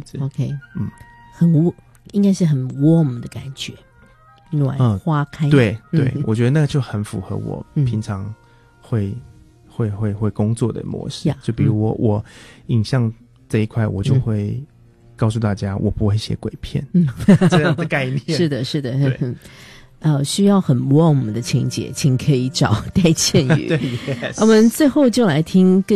子。 OK， 应该是很 warm 的感觉，暖花开。 对对，我觉得那就很符合我平常会工作的模式。就比如我影像这一块，我就会告诉大家，我不会写鬼片，这样的概念。 是的，是的。需要很 warm 的情节，请可以找戴倩宇。 对，yes。 我们最后就来听